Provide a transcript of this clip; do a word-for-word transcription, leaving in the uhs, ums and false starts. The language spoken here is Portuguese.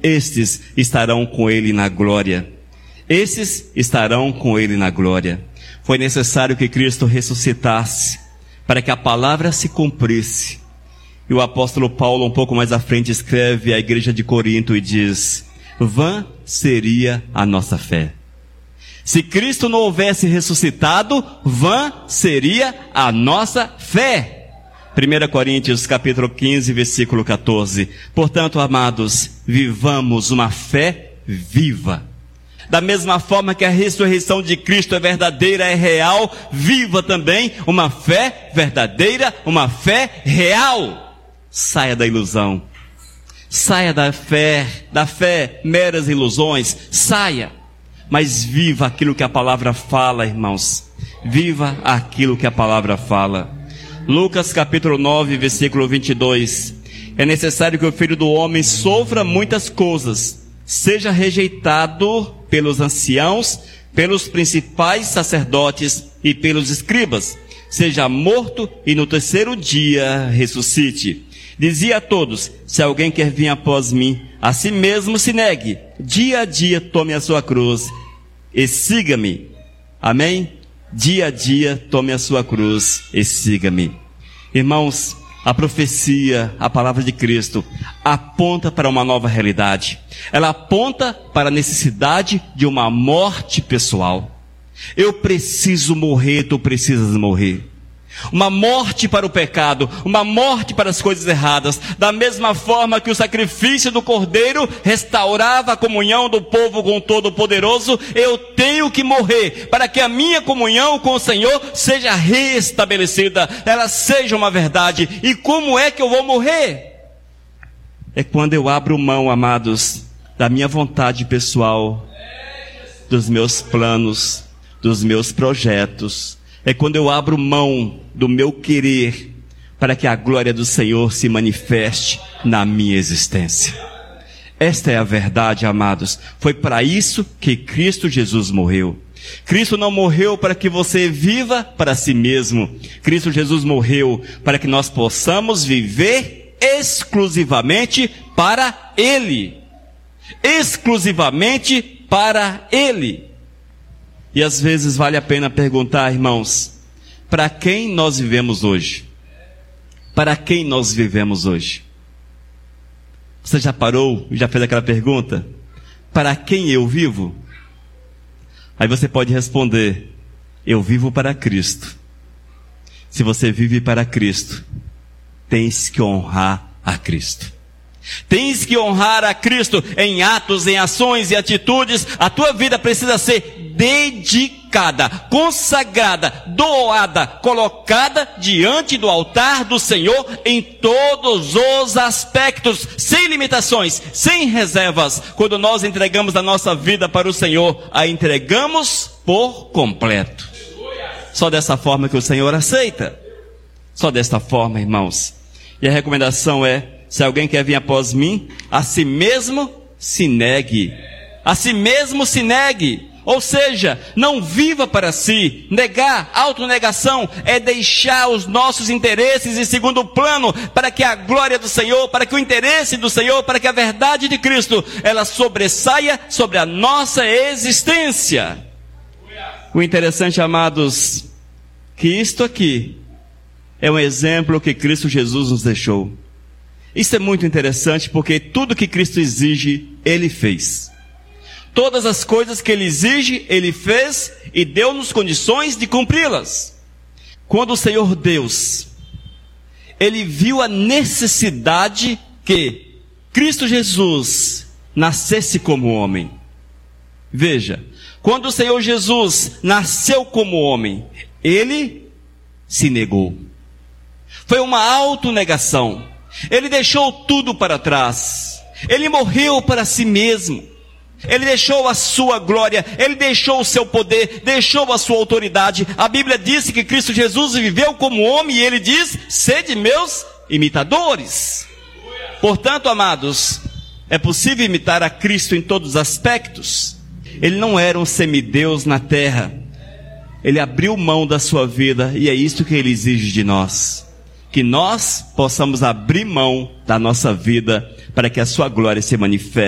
estes estarão com ele na glória. Esses estarão com ele na glória. Foi necessário que Cristo ressuscitasse para que a palavra se cumprisse. E o apóstolo Paulo, um pouco mais à frente, escreve à igreja de Corinto e diz: vã seria a nossa fé. Se Cristo não houvesse ressuscitado, vã seria a nossa fé. primeira Coríntios capítulo quinze, versículo quatorze. Portanto, amados, vivamos uma fé viva. Da mesma forma que a ressurreição de Cristo é verdadeira, é real, viva também uma fé verdadeira, uma fé real. Saia da ilusão. Saia da fé, da fé, meras ilusões. Saia. Mas viva aquilo que a palavra fala, irmãos. Viva aquilo que a palavra fala. Lucas capítulo nove, versículo vinte e dois. É necessário que o Filho do Homem sofra muitas coisas, seja rejeitado pelos anciãos, pelos principais sacerdotes e pelos escribas, seja morto e no terceiro dia ressuscite. Dizia a todos: se alguém quer vir após mim, a si mesmo se negue, dia a dia tome a sua cruz e siga-me. Amém? Dia a dia tome a sua cruz e siga-me. Irmãos, a profecia, a palavra de Cristo, aponta para uma nova realidade. Ela aponta para a necessidade de uma morte pessoal. Eu preciso morrer, tu precisas morrer. Uma morte para o pecado, uma morte para as coisas erradas. Da mesma forma que o sacrifício do Cordeiro restaurava a comunhão do povo com o Todo-Poderoso, eu tenho que morrer para que a minha comunhão com o Senhor seja restabelecida, ela seja uma verdade. E como é que eu vou morrer? É quando eu abro mão, amados, da minha vontade pessoal, dos meus planos, dos meus projetos. É quando eu abro mão do meu querer para que a glória do Senhor se manifeste na minha existência. Esta é a verdade, amados. Foi para isso que Cristo Jesus morreu. Cristo não morreu para que você viva para si mesmo. Cristo Jesus morreu para que nós possamos viver exclusivamente para Ele. Exclusivamente para Ele. E às vezes vale a pena perguntar, irmãos, para quem nós vivemos hoje? Para quem nós vivemos hoje? Você já parou e já fez aquela pergunta? Para quem eu vivo? Aí você pode responder: eu vivo para Cristo. Se você vive para Cristo, tens que honrar a Cristo. Tens que honrar a Cristo em atos, em ações e atitudes. A tua vida precisa ser dedicada, consagrada, doada, colocada diante do altar do Senhor em todos os aspectos, sem limitações, sem reservas. Quando nós entregamos a nossa vida para o Senhor, a entregamos por completo. Só dessa forma que o Senhor aceita. Só desta forma, irmãos. E a recomendação é: se alguém quer vir após mim, a si mesmo se negue. A si mesmo se negue. Ou seja, não viva para si. Negar, autonegação, é deixar os nossos interesses em segundo plano, para que a glória do Senhor, para que o interesse do Senhor, para que a verdade de Cristo, ela sobressaia sobre a nossa existência. O interessante, amados, que isto aqui é um exemplo que Cristo Jesus nos deixou. Isso é muito interessante, porque tudo que Cristo exige, Ele fez. Todas as coisas que Ele exige, Ele fez e deu-nos condições de cumpri-las. Quando o Senhor Deus, Ele viu a necessidade que Cristo Jesus nascesse como homem. Veja, quando o Senhor Jesus nasceu como homem, Ele se negou. Foi uma autonegação. Ele deixou tudo para trás. Ele morreu para si mesmo. Ele deixou a sua glória, Ele deixou o seu poder, deixou a sua autoridade. A Bíblia disse que Cristo Jesus viveu como homem e Ele diz: sede meus imitadores. Portanto, amados, é possível imitar a Cristo em todos os aspectos. Ele não era um semideus na terra. Ele abriu mão da sua vida e é isso que Ele exige de nós. Que nós possamos abrir mão da nossa vida para que a sua glória se manifeste.